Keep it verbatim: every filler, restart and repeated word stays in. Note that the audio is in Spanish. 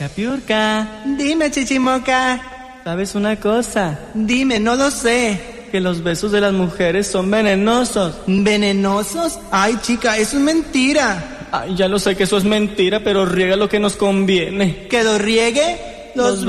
Piurka. Dime, Chichimoca. ¿Sabes una cosa? Dime, no lo sé. Que los besos de las mujeres son venenosos. ¿Venenosos? Ay, chica, eso es mentira. Ay, ya lo sé que eso es mentira, pero riega lo que nos conviene. ¿Que lo riegue? Los, los